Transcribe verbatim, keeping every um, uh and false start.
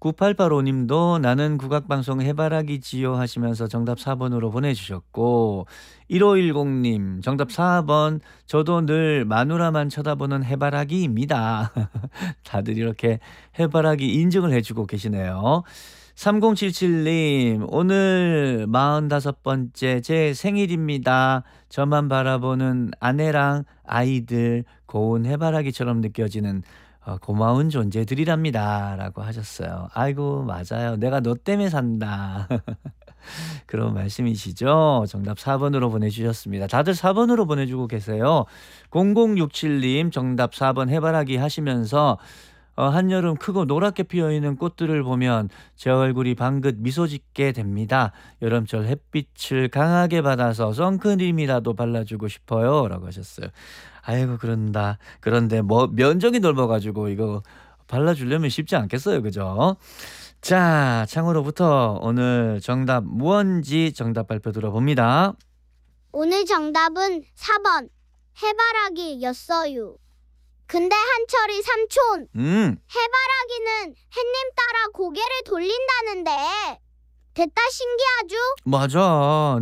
구팔팔오 님도 나는 국악방송 해바라기지요 하시면서 정답 사 번으로 보내주셨고, 일오일공 님 정답 사 번 저도 늘 마누라만 쳐다보는 해바라기입니다. 다들 이렇게 해바라기 인증을 해주고 계시네요. 삼공칠칠 님 오늘 마흔다섯 번째 제 생일입니다. 저만 바라보는 아내랑 아이들 고운 해바라기처럼 느껴지는 어, 고마운 존재들이랍니다 라고 하셨어요. 아이고 맞아요. 내가 너 때문에 산다. 그런 말씀이시죠. 정답 사 번으로 보내주셨습니다. 다들 사 번으로 보내주고 계세요. 공공육칠 님 정답 사 번 해바라기 하시면서 어, 한여름 크고 노랗게 피어있는 꽃들을 보면 제 얼굴이 방긋 미소 짓게 됩니다. 여름철 햇빛을 강하게 받아서 선크림이라도 발라주고 싶어요 라고 하셨어요. 아이고 그런다. 그런데 뭐 면적이 넓어가지고 이거 발라주려면 쉽지 않겠어요. 그죠? 자, 창으로부터 오늘 정답 무언지 정답 발표 들어봅니다. 오늘 정답은 사 번 해바라기였어요. 근데 한철이 삼촌, 음, 해바라기는 햇님 따라 고개를 돌린다는데 됐다 신기하죠? 맞아.